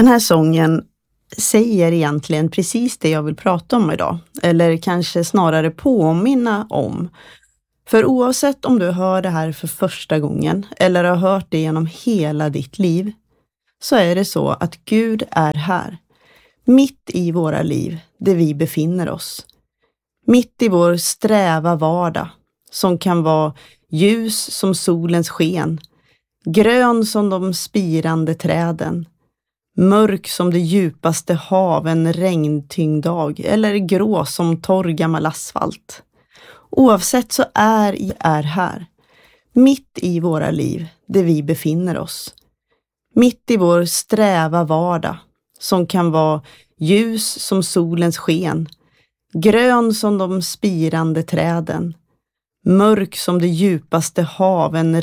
Den här sången säger egentligen precis det jag vill prata om idag. Eller kanske snarare påminna om. För oavsett om du hör det här för första gången eller har hört det genom hela ditt liv, så är det så att Gud är här. Mitt i våra liv, där vi befinner oss. Mitt i vår sträva vardag, som kan vara ljus som solens sken, grön som de spirande träden, mörk som det djupaste hav en regntyngd dag eller grå som torr gammal asfalt. Oavsett så är här. Mitt i våra liv, där vi befinner oss. Mitt i vår sträva vardag, som kan vara ljus som solens sken, grön som de spirande träden, mörk som det djupaste hav en